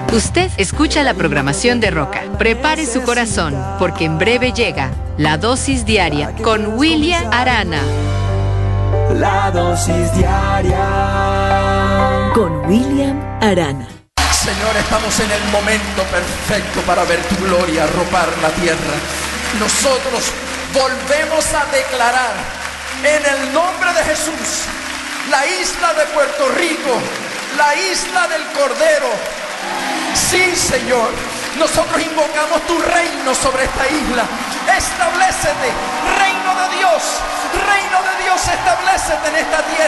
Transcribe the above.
Usted escucha la programación de Roca. Prepare su corazón, porque en breve llega La Dosis Diaria con William Arana. La Dosis Diaria con William Arana. Señor, estamos en el momento perfecto para ver tu gloria arropar la tierra. Nosotros volvemos a declarar en el nombre de Jesús la isla de Puerto Rico, la isla del Cordero. Sí, Señor, nosotros invocamos tu reino sobre esta isla. Establécete, reino de Dios, establécete en esta tierra.